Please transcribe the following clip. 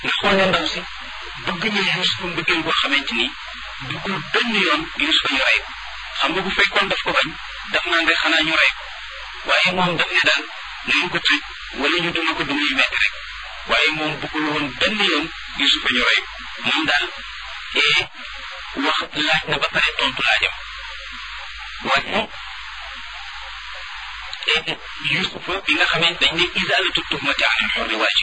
nga xool ne ndaw si bëgg ñu Yuusufa mbëggeel boo xamante ni duggul benn yoon Yuusufa ñu rey ko xam nga bu fekkoon daf ko bañ daf naan rek xanaa ñu rey ko waaye moom daf ne daal nañ ko tëj wala ñu duma ko duma yu metti rek waaye moom bëggul woon benn yoon Yuusufa ñu rey ko moom daal wax laaj na ba pare tontu laajam waaye Yuusufa bi nga xamante dañ ne izaalatu tuhmati anil hurri waajib